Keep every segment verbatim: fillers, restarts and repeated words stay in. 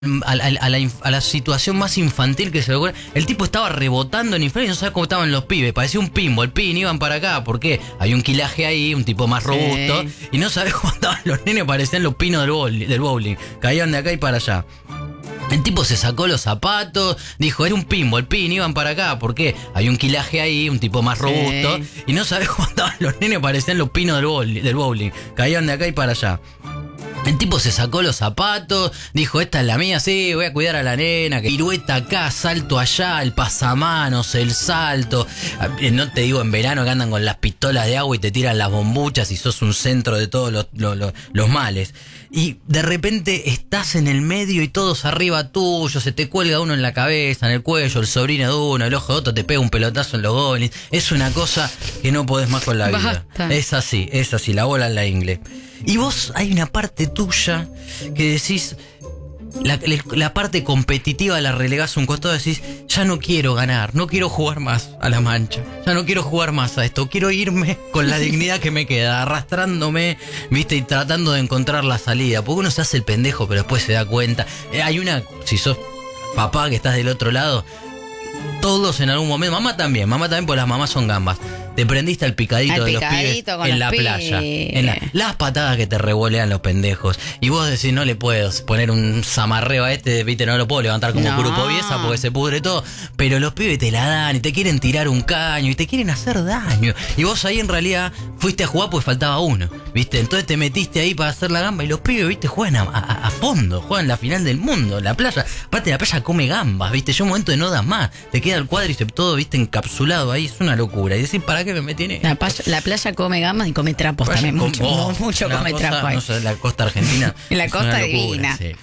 A la, a, la, a la situación más infantil que se le ocurre. El tipo estaba rebotando en inflación y no sabía cómo estaban los pibes. Parecía un pinball. El pin iban para acá porque hay un quilaje ahí, un tipo más robusto. Sí. Y no sabía cómo estaban los nenes, parecían los pinos del bowling, del bowling. Caían de acá y para allá. El tipo se sacó los zapatos, dijo, era un pinball, el pin, iban para acá, porque hay un quilaje ahí, un tipo más robusto, sí. Y no sabía cómo estaban los nenes, parecían los pinos del bowling, del bowling. Caían de acá y para allá. El tipo se sacó los zapatos, dijo, esta es la mía, sí, voy a cuidar a la nena, que pirueta acá, salto allá, el pasamanos, el salto. No te digo en verano que andan con las pistolas de agua y te tiran las bombuchas y sos un centro de todos los, los, los, los males. Y de repente estás en el medio y todos arriba tuyo, se te cuelga uno en la cabeza, en el cuello, el sobrino de uno, el ojo de otro, te pega un pelotazo en los goblins. Es una cosa que no podés más con la vida. Basta. Es así, es así, la bola en la ingle. Y vos, hay una parte tuya que decís, la, la parte competitiva la relegás a un costado y decís, ya no quiero ganar, no quiero jugar más a la mancha, ya no quiero jugar más a esto, quiero irme con la dignidad que me queda, arrastrándome, viste, y tratando de encontrar la salida, porque uno se hace el pendejo pero después se da cuenta. Eh, hay una, si sos papá que estás del otro lado, todos en algún momento, mamá también, mamá también, porque las mamás son gambas. Te prendiste al picadito al de picadito los pibes en la pibes. playa. En la, las patadas que te revolean los pendejos. Y vos decís, no le puedes poner un zamarreo a este, viste, no lo puedo levantar como no. Grupo Biesa porque se pudre todo. Pero los pibes te la dan y te quieren tirar un caño y te quieren hacer daño. Y vos ahí en realidad fuiste a jugar porque faltaba uno, viste. Entonces te metiste ahí para hacer la gamba y los pibes, viste, juegan a, a, a fondo, juegan la final del mundo. La playa, aparte la playa come gambas, viste. Yo un momento de no das más. Te queda el cuádriceps todo, viste, encapsulado ahí. Es una locura. Y decís, ¿para qué me metí en esto? La, playa, la playa come gambas y come trapos playa también. Mucho, oh, mucho come cosa, trapos ahí. No sé, la costa argentina. En la costa divina. Sí.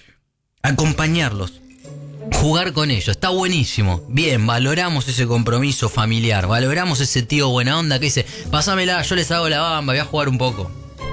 Acompañarlos. Jugar con ellos, está buenísimo. Bien, valoramos ese compromiso familiar. Valoramos ese tío buena onda que dice, pásamela, yo les hago la bamba, voy a jugar un poco.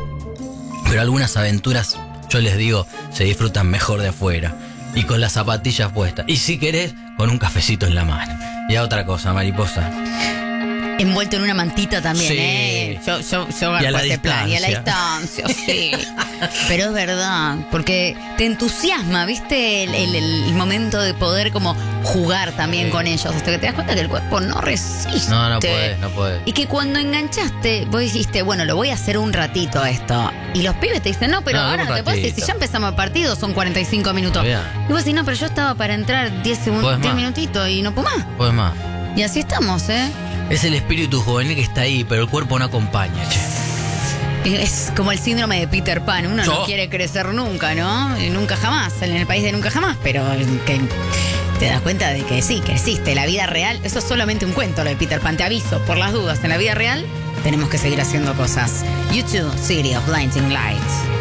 Pero algunas aventuras, yo les digo, se disfrutan mejor de afuera. Y con las zapatillas puestas. Y si querés, con un cafecito en la mano. Y a otra cosa, mariposa. Envuelto en una mantita también, sí. ¿eh? Yo, yo, yo y a la ese plan. Y a la distancia, sí. Pero es verdad, porque te entusiasma, ¿viste? El, el, el momento de poder como jugar también sí. con ellos. Hasta que te das cuenta que el cuerpo no resiste. No, no puede, no puede. Y que cuando enganchaste, vos dijiste, bueno, lo voy a hacer un ratito esto. Y los pibes te dicen, no, pero no, ahora no te puedes decir, si ya empezamos el partido, son cuarenta y cinco minutos. Bien. Y vos decís, no, pero yo estaba para entrar diez segundos, diez minutitos y no puedo más. Puedes más. Y así estamos, ¿eh? Es el espíritu juvenil que está ahí, pero el cuerpo no acompaña, che. Es como el síndrome de Peter Pan. Uno ¿Yo? no quiere crecer nunca, ¿no? Nunca jamás, en el país de nunca jamás. Pero que te das cuenta de que sí, que existe. La vida real, eso es solamente un cuento, lo de Peter Pan. Te aviso, por las dudas, en la vida real tenemos que seguir haciendo cosas. YouTube, City of Blinding Lights.